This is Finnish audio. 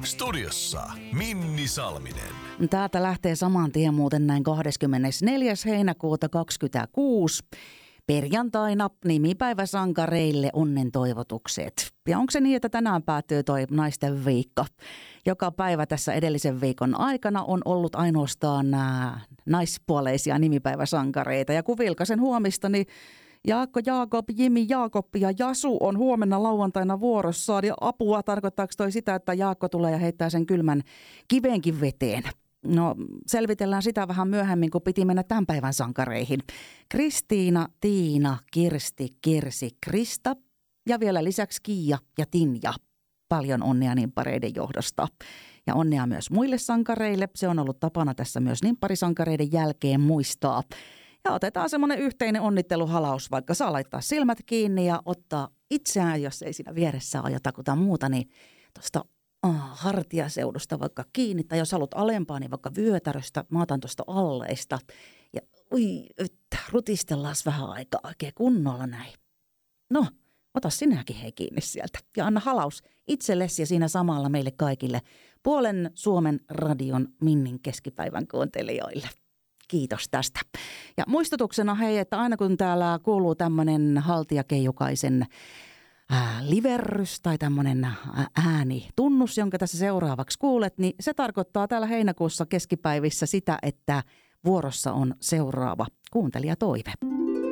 Studiossa Minni Salminen. Täältä lähtee saman tien muuten näin 24. heinäkuuta 2026. Perjantaina nimipäiväsankareille onnen toivotukset. Ja onko se niin, että tänään päättyy toi naisten viikko? Joka päivä tässä edellisen viikon aikana on ollut ainoastaan naispuoleisia nimipäiväsankareita. Ja kun vilkasen huomista, niin Jaakko, Jaakob, Jimi, Jaakob ja Jasu on huomenna lauantaina vuorossaan. Ja apua, tarkoittaako toi sitä, että Jaakko tulee ja heittää sen kylmän kivenkin veteen? No, selvitellään sitä vähän myöhemmin, kun piti mennä tämän päivän sankareihin. Kristiina, Tiina, Kirsti, Kirsi, Krista ja vielä lisäksi Kiia ja Tinja. Paljon onnea nimppareiden johdosta. Ja onnea myös muille sankareille. Se on ollut tapana tässä myös nimpparisankareiden jälkeen muistaa. Ja otetaan semmoinen yhteinen onnitteluhalaus, vaikka saa laittaa silmät kiinni ja ottaa itseään, jos ei siinä vieressä ole jotakuta muuta, niin tuosta hartiaseudusta vaikka kiinni, tai jos haluat alempaa, niin vaikka vyötäröstä, mä otan tuosta alleista. Ja rutistellaan vähän aikaa oikein kunnolla näin. No, ota sinäkin hei kiinni sieltä ja anna halaus itsellesi ja siinä samalla meille kaikille puolen Suomen radion Minnin keskipäivän kuuntelijoille. Kiitos tästä. Ja muistutuksena hei, että aina kun täällä kuuluu tämmöinen haltijakeijukaisen liverrys tai tämmöinen äänitunnus, jonka tässä seuraavaksi kuulet, niin se tarkoittaa täällä heinäkuussa keskipäivissä sitä, että vuorossa on seuraava kuuntelijatoive.